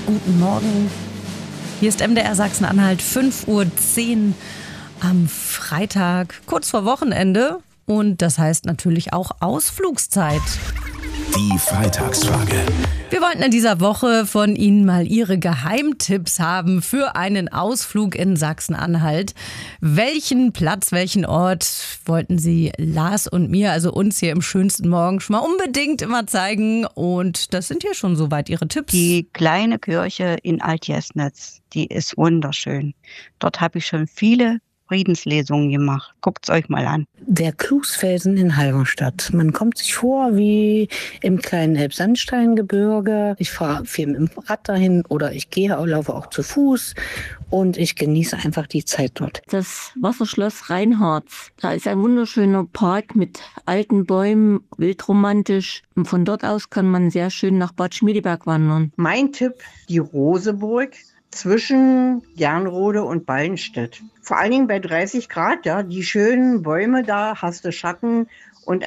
guten Morgen. Hier ist MDR Sachsen-Anhalt, 5:10 Uhr am Freitag, kurz vor Wochenende. Und das heißt natürlich auch Ausflugszeit. Die Freitagsfrage. Wir wollten in dieser Woche von Ihnen mal Ihre Geheimtipps haben für einen Ausflug in Sachsen-Anhalt. Welchen Platz, welchen Ort wollten Sie Lars und mir, also uns hier im schönsten Morgen, schon mal unbedingt immer zeigen? Und das sind hier schon soweit Ihre Tipps. Die kleine Kirche in Altjesnetz, die ist wunderschön. Dort habe ich schon viele Friedenslesungen gemacht. Guckt's euch mal an. Der Klusfelsen in Halberstadt. Man kommt sich vor wie im kleinen Elbsandsteingebirge. Ich fahre viel mit dem Rad dahin oder ich laufe auch zu Fuß und ich genieße einfach die Zeit dort. Das Wasserschloss Reinhards. Da ist ein wunderschöner Park mit alten Bäumen, wildromantisch. Und von dort aus kann man sehr schön nach Bad Schmiedeberg wandern. Mein Tipp, die Roseburg zwischen Gernrode und Ballenstedt. Vor allen Dingen bei 30 Grad, ja, die schönen Bäume da, hast du Schatten und